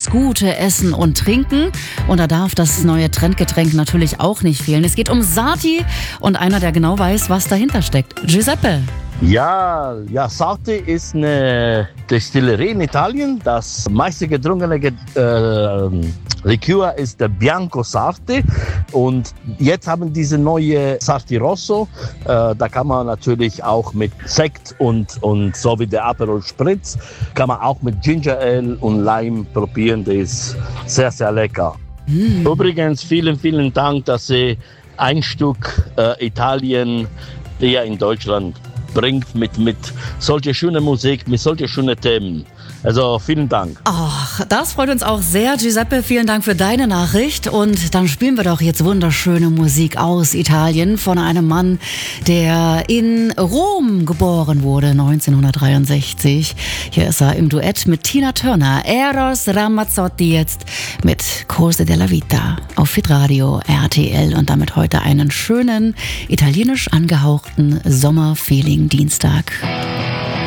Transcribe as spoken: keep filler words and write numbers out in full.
das gute Essen und Trinken. Und da darf das neue Trendgetränk natürlich auch nicht fehlen. Es geht um Sarti und einer, der genau weiß, was dahinter steckt. Giuseppe. Ja, ja, Sarti ist eine Destillerie in Italien. Das meiste getrunkene Get äh, Likör ist der Bianco Sarti. Und jetzt haben diese neue Sarti Rosso. Äh, da kann man natürlich auch mit Sekt und, und so wie der Aperol Spritz, kann man auch mit Ginger Ale und Lime probieren. Das ist sehr, sehr lecker. Mm. Übrigens, vielen, vielen Dank, dass Sie ein Stück äh, Italien hier in Deutschland bringt mit, mit solcher schöner Musik, mit solchen schönen Themen. Also vielen Dank. Ach, das freut uns auch sehr, Giuseppe. Vielen Dank für deine Nachricht. Und dann spielen wir doch jetzt wunderschöne Musik aus Italien von einem Mann, der in Rom geboren wurde, neunzehnhundertdreiundsechzig. Hier ist er im Duett mit Tina Turner. Eros Ramazzotti jetzt mit Cose della Vita auf Hitradio R T L und damit heute einen schönen, italienisch angehauchten Sommerfeeling Dienstag.